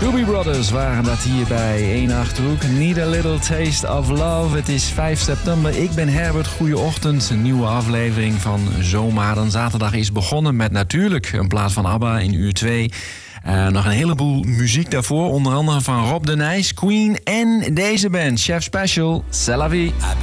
Doobie Brothers waren dat hier bij 1 Achterhoek. Need a little taste of love. Het is 5 september. Ik ben Herbert. Goeieochtend. Een nieuwe aflevering van Zomaar. Een zaterdag is begonnen met natuurlijk een plaat van ABBA in uur 2. Nog een heleboel muziek daarvoor. Onder andere van Rob de Nijs, Queen en deze band. Chef Special, C'est la vie.